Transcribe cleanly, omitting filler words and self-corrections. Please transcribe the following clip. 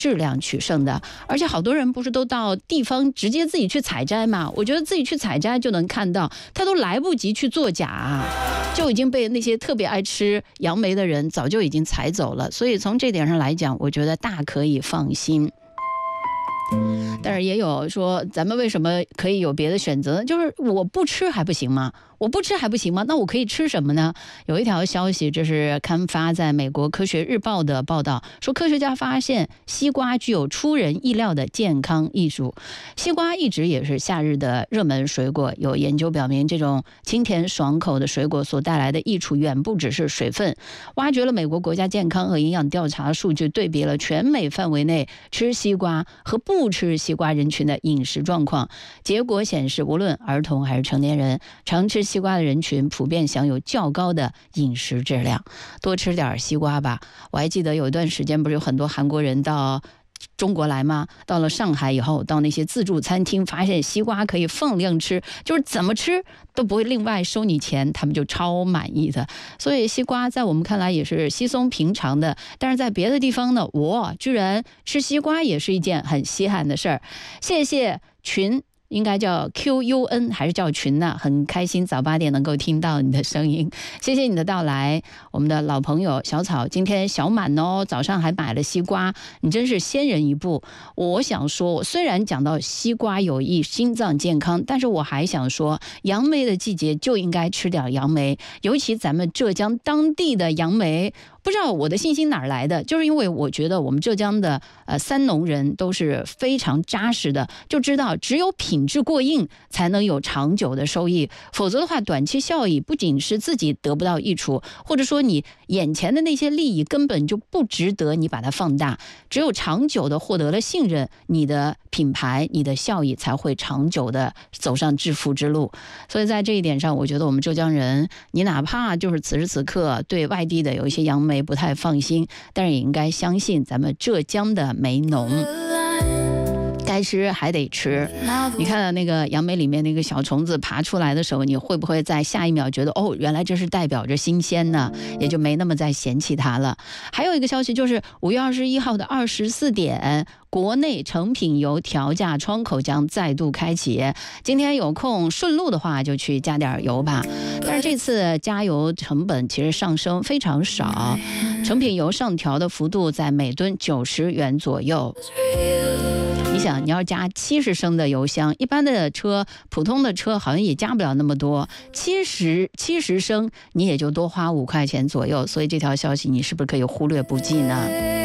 质量取胜的。而且好多人不是都到地方直接自己去采摘嘛？我觉得自己去采摘就能看到，他都来不及去作假，就已经被那些特别爱吃杨梅的人早就已经采走了。所以从这点上来讲，我觉得大可以放心。但是也有说，咱们为什么可以有别的选择？就是我不吃还不行吗？我不吃还不行吗？那我可以吃什么呢？有一条消息，这是刊发在美国科学日报的报道，说科学家发现西瓜具有出人意料的健康益处。西瓜一直也是夏日的热门水果，有研究表明，这种清甜爽口的水果所带来的益处远不只是水分。挖掘了美国国家健康和营养调查数据，对比了全美范围内吃西瓜和不吃西瓜人群的饮食状况，结果显示，无论儿童还是成年人，常吃西瓜的人群普遍享有较高的饮食质量。多吃点西瓜吧。我还记得有一段时间，不是有很多韩国人到中国来吗？到了上海以后，到那些自助餐厅，发现西瓜可以放量吃，就是怎么吃都不会另外收你钱，他们就超满意的。所以西瓜在我们看来也是稀松平常的，但是在别的地方呢，居然吃西瓜也是一件很稀罕的事儿。谢谢群。应该叫 QUN 还是叫群呢？很开心早8点能够听到你的声音，谢谢你的到来。我们的老朋友小草今天小满哦，早上还买了西瓜，你真是先人一步。我想说，我虽然讲到西瓜有益心脏健康，但是我还想说，杨梅的季节就应该吃点杨梅，尤其咱们浙江当地的杨梅。不知道我的信心哪儿来的，就是因为我觉得我们浙江的三农人都是非常扎实的，就知道只有品质过硬才能有长久的收益，否则的话短期效益不仅是自己得不到益处，或者说你眼前的那些利益根本就不值得你把它放大，只有长久的获得了信任，你的品牌你的效益才会长久的走上致富之路。所以在这一点上，我觉得我们浙江人，你哪怕就是此时此刻对外地的有一些杨梅不太放心，但是也应该相信咱们浙江的梅农，该吃还得吃。你看到那个杨梅里面那个小虫子爬出来的时候，你会不会在下一秒觉得原来这是代表着新鲜呢？也就没那么再嫌弃它了。还有一个消息就是5月21号的24点，国内成品油调价窗口将再度开启。今天有空顺路的话就去加点油吧。但是这次加油成本其实上升非常少，成品油上调的幅度在每吨90元左右。你想，你要加70升的油箱，一般的车普通的车好像也加不了那么多，70升你也就多花5块钱左右，所以这条消息你是不是可以忽略不计呢？